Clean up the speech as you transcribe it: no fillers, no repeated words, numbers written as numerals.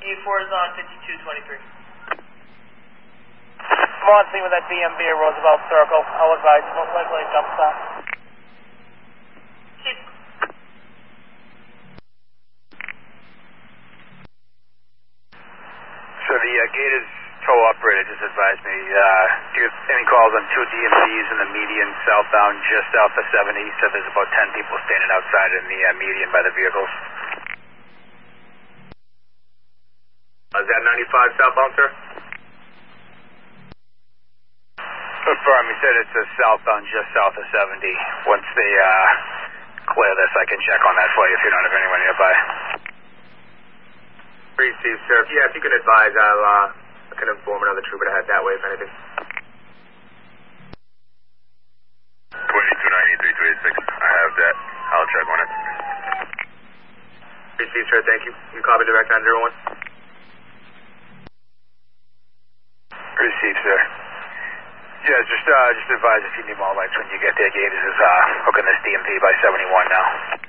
D4 is on 5223. I'm on scene with that DMV at Roosevelt Circle. I'll advise most likely a jump stop. Chief. So the gate is tow operator just advised me. Do you have any calls on two DMVs in the median southbound just south of 70? Said there's about 10 people standing outside in the median by the vehicles. Is that 95 southbound, sir? Confirm. He said it's southbound just south of 70. Once they clear this, I can check on that for you if you don't have anyone nearby. Received, sir. Yeah, if you can advise, I can inform another trooper to head that way if anything. 229336. I have that. I'll check on it. Received, sir. Thank you. You copy direct 901? Received, sir. Yeah, just advise if you need more lights when you get there. Gators is hooking this DMV by 71 now.